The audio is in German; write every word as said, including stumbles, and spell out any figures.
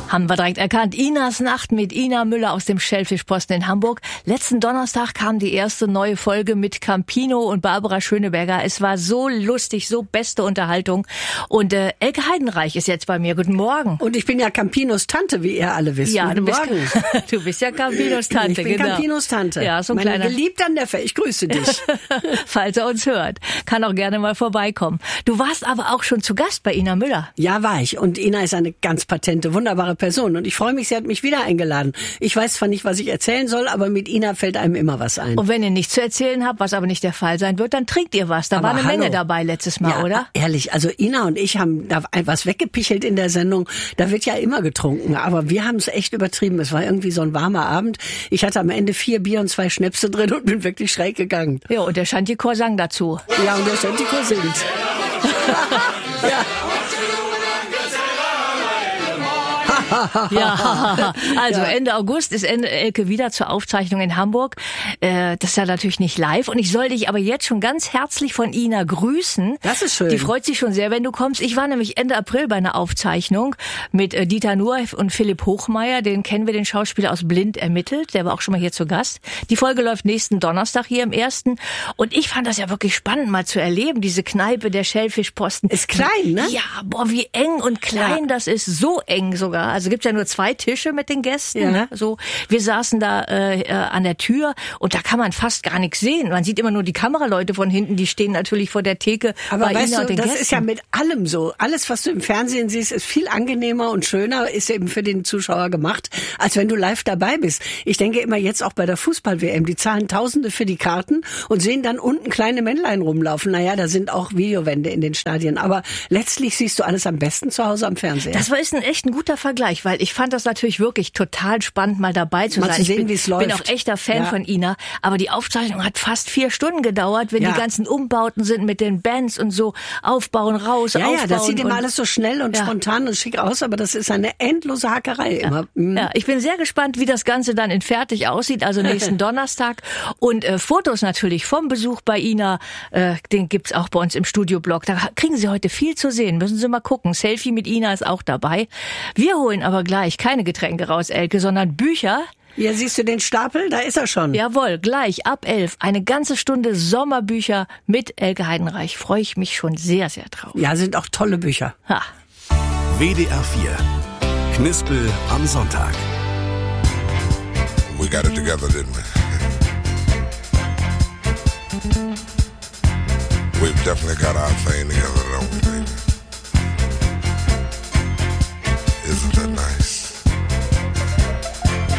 Haben wir direkt erkannt. Inas Nacht mit Ina Müller aus dem Schellfischposten in Hamburg. Letzten Donnerstag kam die erste neue Folge mit Campino und Barbara Schöneberger. Es war so lustig, so beste Unterhaltung. Und äh, Elke Heidenreich ist jetzt bei mir. Guten Morgen. Und ich bin ja Campinos Tante, wie ihr alle wisst. Ja, Guten du bist, Morgen. du bist ja Campinos Tante, ich bin genau. Campinos Tante. Ja, so ein Meine kleiner. geliebter Neffe, ich grüße dich. Falls er uns hört, kann auch gerne mal vorbeikommen. Du warst aber auch schon zu Gast bei Ina Müller. Ja, war ich. Und Ina ist eine ganz patente, wunderbare Person. Und ich freue mich, sie hat mich wieder eingeladen. Ich weiß zwar nicht, was ich erzählen soll, aber mit Ina fällt einem immer was ein. Und wenn ihr nichts zu erzählen habt, was aber nicht der Fall sein wird, dann trinkt ihr was. Da aber war eine hallo. Menge dabei letztes Mal, ja, oder? Ehrlich, also Ina und ich haben da was weggepichelt in der Sendung. Da wird ja immer getrunken, aber wir haben es echt übertrieben. Es war irgendwie so ein warmer Abend. Ich hatte am Ende vier Bier und zwei Schnäpse drin und bin wirklich schräg gegangen. Ja, und der Shantikor sang dazu. Ja, und der Shantikor singt. ja. Ja, also Ja. Ende August ist Ende Elke wieder zur Aufzeichnung in Hamburg. Äh, das ist ja natürlich nicht live. Und ich soll dich aber jetzt schon ganz herzlich von Ina grüßen. Das ist schön. Die freut sich schon sehr, wenn du kommst. Ich war nämlich Ende April bei einer Aufzeichnung mit äh, Dieter Nuhr und Philipp Hochmeier. Den kennen wir, den Schauspieler aus Blind ermittelt. Der war auch schon mal hier zu Gast. Die Folge läuft nächsten Donnerstag hier im ersten. Und ich fand das ja wirklich spannend, mal zu erleben, diese Kneipe der Schellfischposten. Ist klein, ne? Ja, boah, wie eng und klein Ja. das ist. So eng sogar. Also gibt's ja nur zwei Tische mit den Gästen. Ja. Ne? So, wir saßen da äh, äh, an der Tür und da kann man fast gar nichts sehen. Man sieht immer nur die Kameraleute von hinten, die stehen natürlich vor der Theke. Aber bei weißt Ina du, und den das Gästen. ist ja mit allem so. Alles, was du im Fernsehen siehst, ist viel angenehmer und schöner, ist eben für den Zuschauer gemacht, als wenn du live dabei bist. Ich denke immer jetzt auch bei der Fußball-W M, die zahlen Tausende für die Karten und sehen dann unten kleine Männlein rumlaufen. Naja, da sind auch Videowände in den Stadien. Aber letztlich siehst du alles am besten zu Hause am Fernseher. Das war ist ein echt ein guter Vergleich, weil ich fand das natürlich wirklich total spannend, mal dabei zu Mal sein. zu sehen, ich bin, wie es bin läuft. auch echter Fan Ja. von Ina, aber die Aufzeichnung hat fast vier Stunden gedauert, wenn Ja. die ganzen Umbauten sind mit den Bands und so, aufbauen, raus, ja, aufbauen. ja, das sieht immer und alles so schnell und Ja. spontan und schick aus, aber das ist eine endlose Hackerei immer. Mhm. Ja, ich bin sehr gespannt, wie das Ganze dann in fertig aussieht, also nächsten Donnerstag. Und äh, Fotos natürlich vom Besuch bei Ina, äh, den gibt's auch bei uns im Studioblog. Da kriegen Sie heute viel zu sehen, müssen Sie mal gucken. Selfie mit Ina ist auch dabei. Wir holen aber gleich keine Getränke raus, Elke, sondern Bücher. Hier siehst du den Stapel, da ist er schon. Jawohl, gleich ab elf. Eine ganze Stunde Sommerbücher mit Elke Heidenreich. Freue ich mich schon sehr, sehr drauf. Ja, sind auch tolle Bücher. Ha. W D R vier. Knispel am Sonntag. We got it together, didn't we? We've definitely got our thing together, don't we, baby? Isn't that nice?